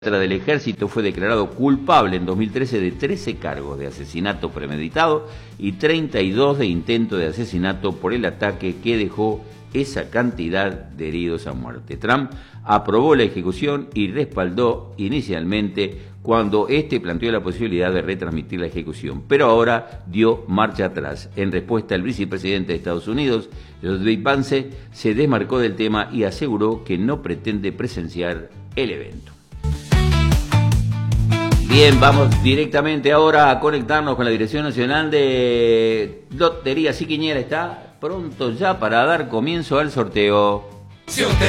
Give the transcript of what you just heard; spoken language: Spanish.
del ejército fue declarado culpable en 2013 de 13 cargos de asesinato premeditado y 32 de intento de asesinato por el ataque que dejó esa cantidad de heridos a muerte. Trump aprobó la ejecución y respaldó inicialmente cuando planteó la posibilidad de retransmitir la ejecución, pero ahora dio marcha atrás. En respuesta, el vicepresidente de Estados Unidos, J.D. Vance, se desmarcó del tema y aseguró que no pretende presenciar el evento. Bien, vamos directamente ahora a conectarnos con la Dirección Nacional de Loterías y Quiniela. Está pronto ya para dar comienzo al sorteo. Si usted